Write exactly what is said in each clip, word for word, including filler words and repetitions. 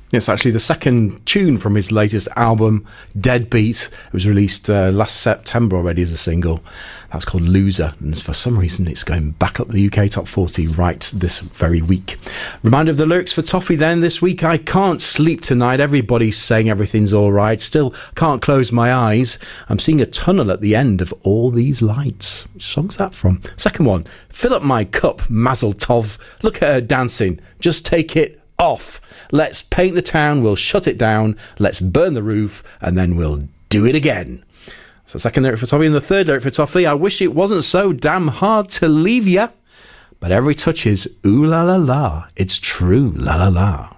It's actually the second tune from his latest album, Deadbeat. It was released uh, last September already as a single. That's called Loser, and for some reason it's going back up the U K Top forty right this very week. Reminder of the lyrics for Toffee then this week. I can't sleep tonight. Everybody's saying everything's all right. Still can't close my eyes. I'm seeing a tunnel at the end of all these lights. Which song's that from? Second one, fill up my cup, Mazel Tov. Look at her dancing. Just take it off. Let's paint the town, we'll shut it down, let's burn the roof, and then we'll do it again. So second lyric for Toffee, and the third lyric for Toffee. I wish it wasn't so damn hard to leave ya, but every touch is ooh la la la, it's true la la la.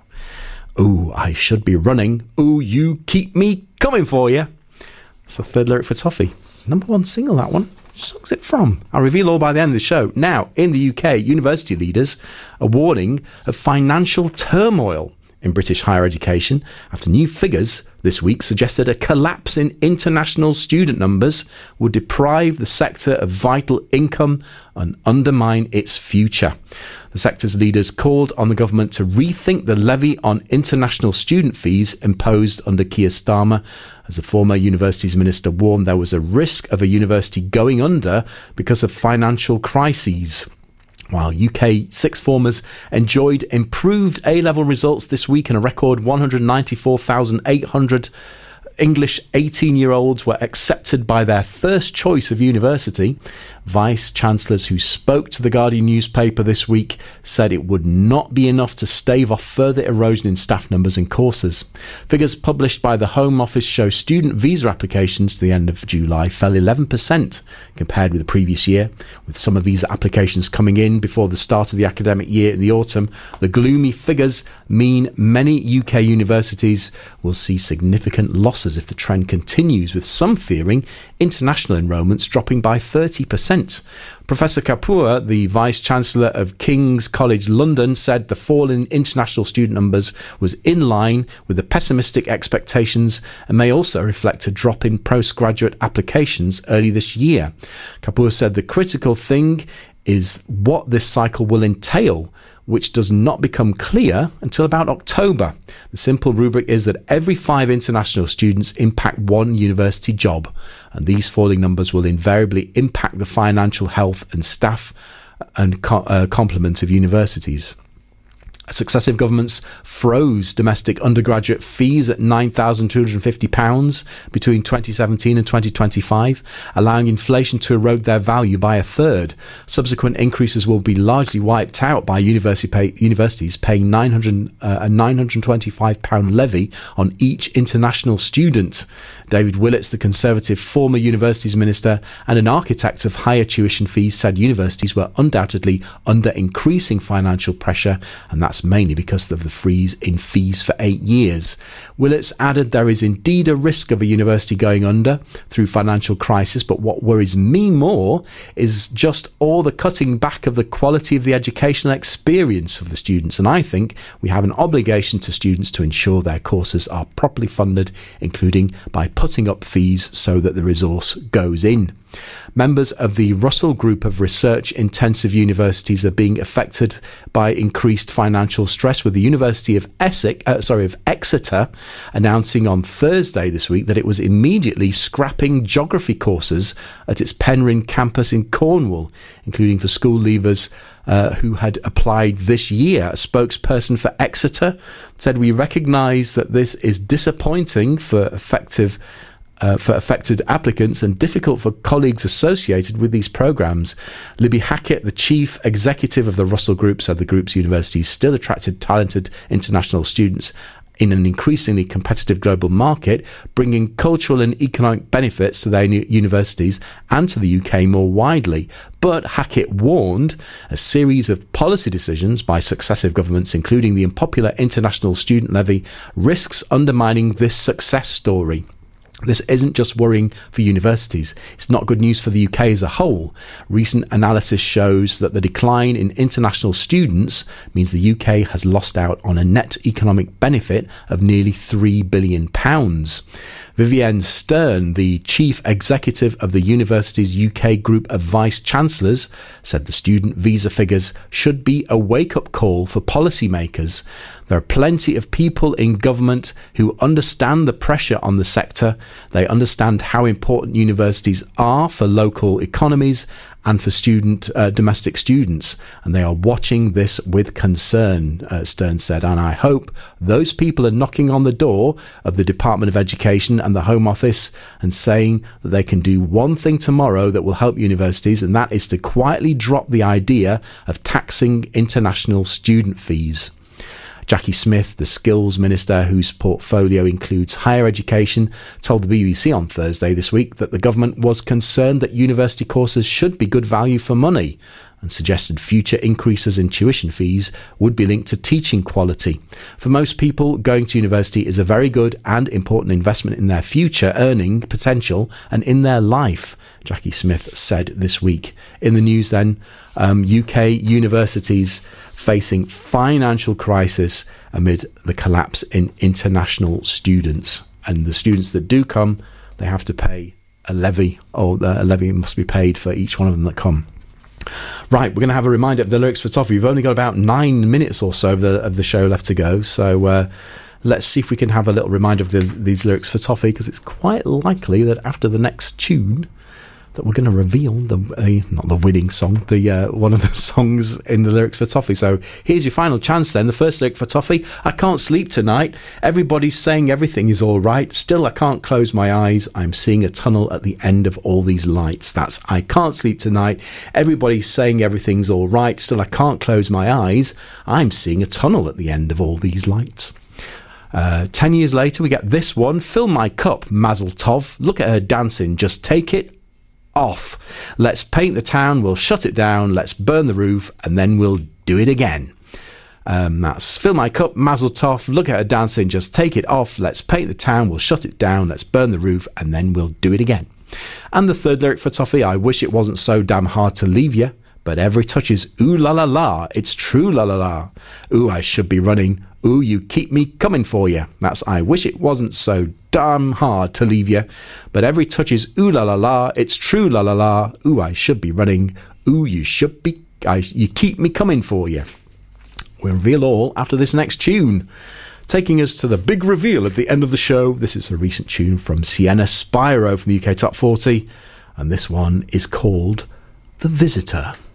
Ooh, I should be running, ooh, you keep me coming for ya. That's the third lyric for Toffee. Number one single, that one. Which song's it from? I'll reveal all by the end of the show. Now, in the U K, university leaders are warning of financial turmoil in British higher education after new figures this week suggested a collapse in international student numbers would deprive the sector of vital income and undermine its future. The sector's leaders called on the government to rethink the levy on international student fees imposed under Keir Starmer, as the former universities minister warned there was a risk of a university going under because of financial crises. While U K sixth formers enjoyed improved A-level results this week and a record one hundred ninety-four thousand eight hundred English eighteen-year-olds were accepted by their first choice of university, vice-chancellors who spoke to the Guardian newspaper this week said it would not be enough to stave off further erosion in staff numbers and courses. Figures published by the Home Office show student visa applications to the end of July fell eleven percent compared with the previous year. With some of these applications coming in before the start of the academic year in the autumn, the gloomy figures mean many U K universities will see significant losses if the trend continues, with some fearing international enrolments dropping by thirty percent. Professor Kapoor, the Vice-Chancellor of King's College London, said the fall in international student numbers was in line with the pessimistic expectations and may also reflect a drop in postgraduate applications early this year. Kapoor said the critical thing is what this cycle will entail, which does not become clear until about October. The simple rubric is that every five international students impact one university job, and these falling numbers will invariably impact the financial health and staff and co- uh, complement of universities. Successive governments froze domestic undergraduate fees at nine thousand two hundred fifty pounds between twenty seventeen and twenty twenty-five, allowing inflation to erode their value by a third. Subsequent increases will be largely wiped out by university pay, universities paying nine hundred, uh, a nine hundred twenty-five pounds levy on each international student. David Willetts, the Conservative former Universities Minister and an architect of higher tuition fees, said universities were undoubtedly under increasing financial pressure, and that's mainly because of the freeze in fees for eight years. Willetts added there is indeed a risk of a university going under through financial crisis, but what worries me more is just all the cutting back of the quality of the educational experience of the students, and I think we have an obligation to students to ensure their courses are properly funded, including by putting up fees so that the resource goes in. Members of the Russell Group of research-intensive universities are being affected by increased financial stress, with the University of Essex, uh, sorry, of Exeter announcing on Thursday this week that it was immediately scrapping geography courses at its Penryn campus in Cornwall, including for school leavers Uh, who had applied this year. A spokesperson for Exeter said, "We recognise that this is disappointing for effective uh, for affected applicants and difficult for colleagues associated with these programmes." Libby Hackett, the chief executive of the Russell Group, said the group's universities still attracted talented international students in an increasingly competitive global market, bringing cultural and economic benefits to their universities and to the U K more widely. But Hackett warned a series of policy decisions by successive governments, including the unpopular international student levy, risks undermining this success story. This isn't just worrying for universities. It's not good news for the U K as a whole. Recent analysis shows that the decline in international students means the U K has lost out on a net economic benefit of nearly three billion pounds. Vivienne Stern, the chief executive of the university's U K group of vice-chancellors, said the student visa figures should be a wake-up call for policymakers. There are plenty of people in government who understand the pressure on the sector. They understand how important universities are for local economies and for student uh, domestic students, and they are watching this with concern, uh, Stern said, and I hope those people are knocking on the door of the Department of Education and the Home Office and saying that they can do one thing tomorrow that will help universities, and that is to quietly drop the idea of taxing international student fees. Jackie Smith, the skills minister whose portfolio includes higher education, told the B B C on Thursday this week that the government was concerned that university courses should be good value for money and suggested future increases in tuition fees would be linked to teaching quality. For most people, going to university is a very good and important investment in their future earning potential and in their life, Jackie Smith said this week. In the news then, um, U K universities facing financial crisis amid the collapse in international students. And the students that do come, they have to pay a levy, or a levy must be paid for each one of them that come. Right, we're going to have a reminder of the lyrics for Toffee. We've only got about nine minutes or so of the of the show left to go, so uh, let's see if we can have a little reminder of the, these lyrics for Toffee, because it's quite likely that after the next tune that we're going to reveal the uh, not the winning song, the uh, one of the songs in the lyrics for Toffee. So here's your final chance then. The first lyric for Toffee: I can't sleep tonight. Everybody's saying everything is all right. Still, I can't close my eyes. I'm seeing a tunnel at the end of all these lights. That's I can't sleep tonight. Everybody's saying everything's all right. Still, I can't close my eyes. I'm seeing a tunnel at the end of all these lights. Uh, ten years later, we get this one. Fill my cup, Mazel Tov. Look at her dancing. Just take it off. Let's paint the town, we'll shut it down, let's burn the roof, and then we'll do it again. Um, that's fill my cup, Mazel Tov, look at her dancing, just take it off, let's paint the town, we'll shut it down, let's burn the roof, and then we'll do it again. And the third lyric for Toffee: I wish it wasn't so damn hard to leave you, but every touch is ooh la la la, it's true la la la. Ooh, I should be running, ooh, you keep me coming for you. That's I wish it wasn't so damn hard to leave you, but every touch is ooh la la la, it's true la la la. Ooh, I should be running, ooh, you should be, I, you keep me coming for you. We'll reveal all after this next tune. Taking us to the big reveal at the end of the show, this is a recent tune from Sienna Spyro from the U K Top forty, and this one is called The Visitor.